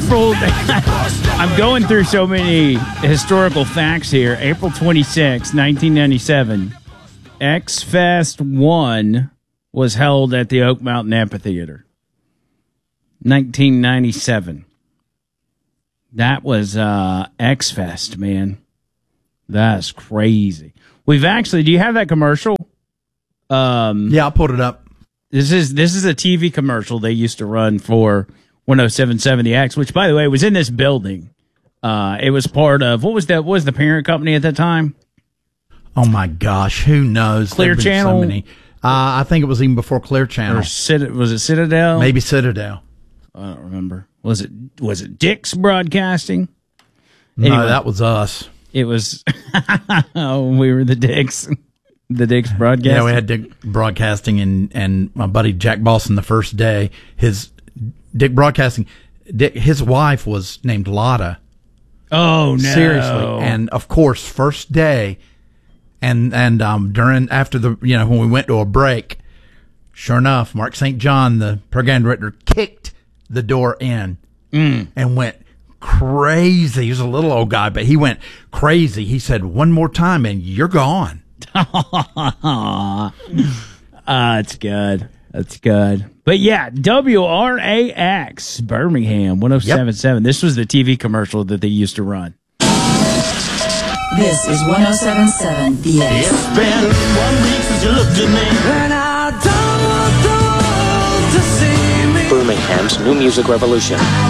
April, I'm going through so many historical facts here. April 26, 1997, X-Fest 1 was held at the Oak Mountain Amphitheater. 1997. That was X-Fest, man. That's crazy. We've actually, do you have that commercial? Yeah, I pulled it up. This is a TV commercial they used to run for 1077 The X, which, by the way, was in this building. It was part of, what was the parent company at that time? Oh, my gosh. Who knows? Clear Channel? So many. I think it was even before Clear Channel. Was it Citadel? Maybe Citadel. I don't remember. Was it Dick's Broadcasting? Anyway, no, that was us. It was, we were the Dicks. The Dick's Broadcasting? Yeah, we had Dick Broadcasting and my buddy Jack Boston the first day. Dick Broadcasting, his wife was named Lotta. Oh, no. Seriously. And, of course, first day, and after when we went to a break, sure enough, Mark St. John, the program director, kicked the door in and went crazy. He was a little old guy, but he went crazy. He said, one more time and you're gone. That's good. That's good. But yeah, WRAX Birmingham 1077. Yep. This was the TV commercial that they used to run. This is 1077 The X. It's been 1 week since you looked at me, and I don't want to see me. Birmingham's new music revolution.